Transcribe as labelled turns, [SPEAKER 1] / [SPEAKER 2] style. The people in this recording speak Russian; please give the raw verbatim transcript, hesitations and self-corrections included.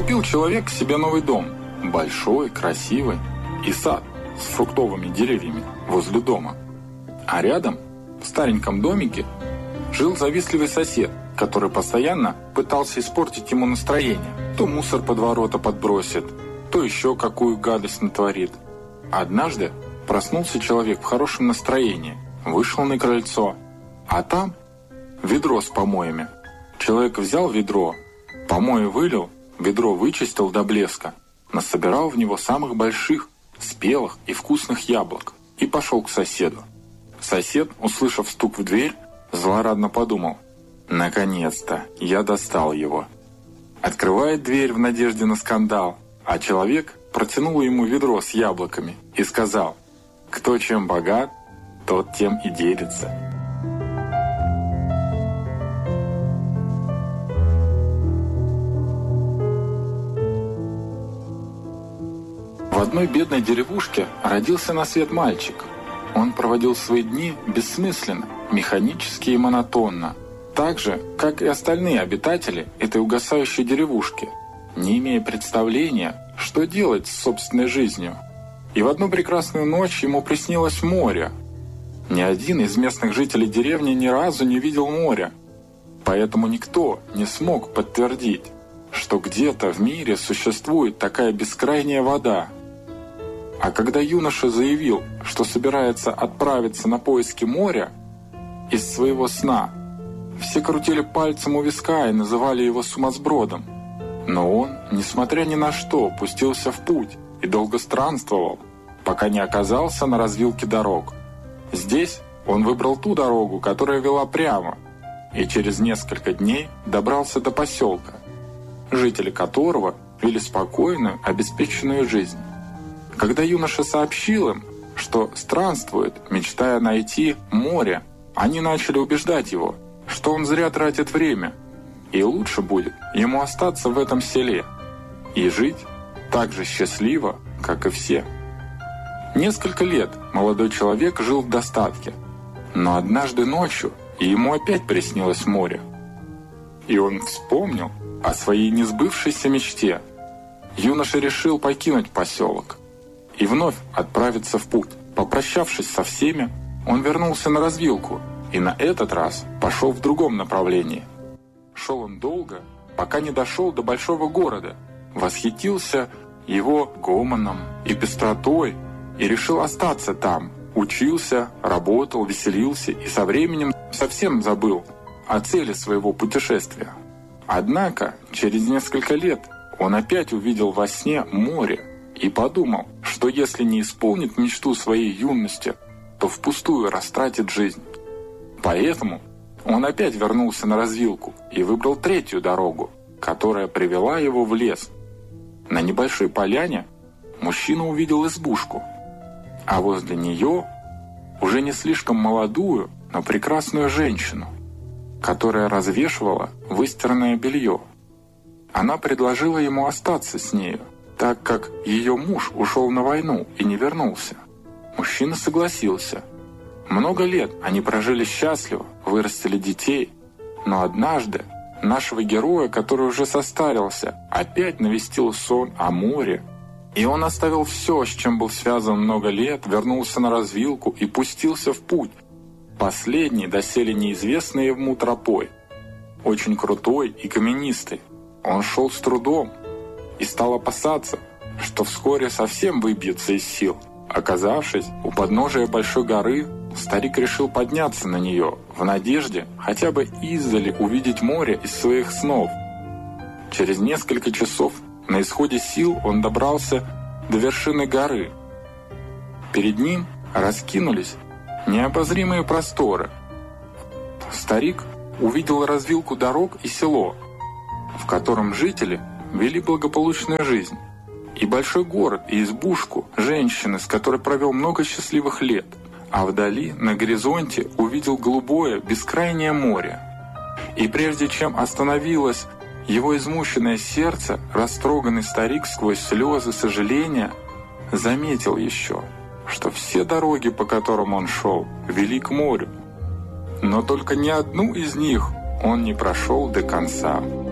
[SPEAKER 1] Купил человек себе новый дом, большой, красивый, и сад с фруктовыми деревьями возле дома. А рядом, в стареньком домике, жил завистливый сосед, который постоянно пытался испортить ему настроение. То мусор под ворота подбросит, то еще какую гадость натворит. Однажды проснулся человек в хорошем настроении, вышел на крыльцо, а там ведро с помоями. Человек взял ведро, помои вылил, ведро вычистил до блеска, насобирал в него самых больших, спелых и вкусных яблок и пошел к соседу. Сосед, услышав стук в дверь, злорадно подумал: «Наконец-то, я достал его». Открывает дверь в надежде на скандал, а человек протянул ему ведро с яблоками и сказал: «Кто чем богат, тот тем и делится». В одной бедной деревушке родился на свет мальчик. Он проводил свои дни бессмысленно, механически и монотонно, так же, как и остальные обитатели этой угасающей деревушки, не имея представления, что делать с собственной жизнью. И в одну прекрасную ночь ему приснилось море. Ни один из местных жителей деревни ни разу не видел моря, поэтому никто не смог подтвердить, что где-то в мире существует такая бескрайняя вода. А когда юноша заявил, что собирается отправиться на поиски моря из своего сна, все крутили пальцем у виска и называли его сумасбродом. Но он, несмотря ни на что, пустился в путь и долго странствовал, пока не оказался на развилке дорог. Здесь он выбрал ту дорогу, которая вела прямо, и через несколько дней добрался до поселка, жители которого вели спокойную, обеспеченную жизнь. Когда юноша сообщил им, что странствует, мечтая найти море, они начали убеждать его, что он зря тратит время, и лучше будет ему остаться в этом селе и жить так же счастливо, как и все. Несколько лет молодой человек жил в достатке, но однажды ночью ему опять приснилось море, и он вспомнил о своей несбывшейся мечте. Юноша решил покинуть поселок и вновь отправиться в путь. Попрощавшись со всеми, он вернулся на развилку и на этот раз пошел в другом направлении. Шел он долго, пока не дошел до большого города, восхитился его гомоном и пестротой и решил остаться там. Учился, работал, веселился и со временем совсем забыл о цели своего путешествия. Однако через несколько лет он опять увидел во сне море и подумал, что если не исполнит мечту своей юности, то впустую растратит жизнь. Поэтому он опять вернулся на развилку и выбрал третью дорогу, которая привела его в лес. На небольшой поляне мужчина увидел избушку, а возле нее уже не слишком молодую, но прекрасную женщину, которая развешивала выстиранное белье. Она предложила ему остаться с нею, так как ее муж ушел на войну и не вернулся. Мужчина согласился. Много лет они прожили счастливо, вырастили детей, но однажды нашего героя, который уже состарился, опять навестил сон о море, и он оставил все, с чем был связан много лет, вернулся на развилку и пустился в путь, последний доселе неизвестный ему тропой, очень крутой и каменистой. Он шел с трудом и стал опасаться, что вскоре совсем выбьется из сил. Оказавшись у подножия большой горы, старик решил подняться на нее в надежде хотя бы издали увидеть море из своих снов. Через несколько часов на исходе сил он добрался до вершины горы. Перед ним раскинулись необозримые просторы. Старик увидел развилку дорог и село, в котором жители вели благополучную жизнь, и большой город, и избушку женщины, с которой провел много счастливых лет, а вдали, на горизонте, увидел голубое, бескрайнее море. И прежде чем остановилось его измученное сердце, растроганный старик сквозь слезы сожаления заметил еще, что все дороги, по которым он шел, вели к морю, но только ни одну из них он не прошел до конца.